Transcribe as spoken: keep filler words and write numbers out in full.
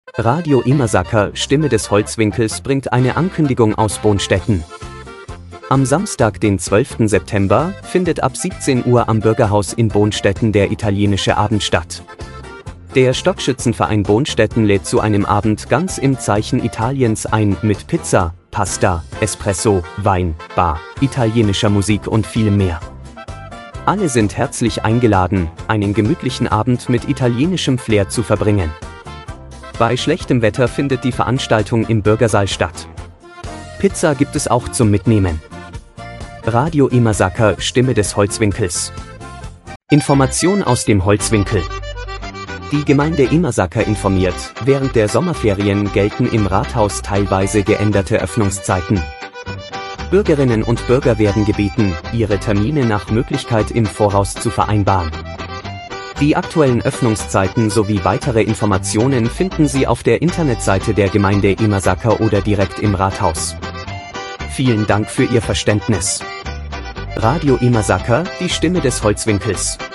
Radio Imasaker, Stimme des Holzwinkels, bringt eine Ankündigung aus Bonstetten. Am Samstag, den zwölften September, findet ab siebzehn Uhr am Bürgerhaus in Bonstetten der italienische Abend statt. Der Stockschützenverein Bonstetten lädt zu einem Abend ganz im Zeichen Italiens ein, mit Pizza, Pasta, Espresso, Wein, Bar, italienischer Musik und vielem mehr. Alle sind herzlich eingeladen, einen gemütlichen Abend mit italienischem Flair zu verbringen. Bei schlechtem Wetter findet die Veranstaltung im Bürgersaal statt. Pizza gibt es auch zum Mitnehmen. Radio Imasaker, Stimme des Holzwinkels. Information aus dem Holzwinkel. Die Gemeinde Imasaker informiert, während der Sommerferien gelten im Rathaus teilweise geänderte Öffnungszeiten. Bürgerinnen und Bürger werden gebeten, ihre Termine nach Möglichkeit im Voraus zu vereinbaren. Die aktuellen Öffnungszeiten sowie weitere Informationen finden Sie auf der Internetseite der Gemeinde Imasaker oder direkt im Rathaus. Vielen Dank für Ihr Verständnis. Radio Imasaker, die Stimme des Holzwinkels.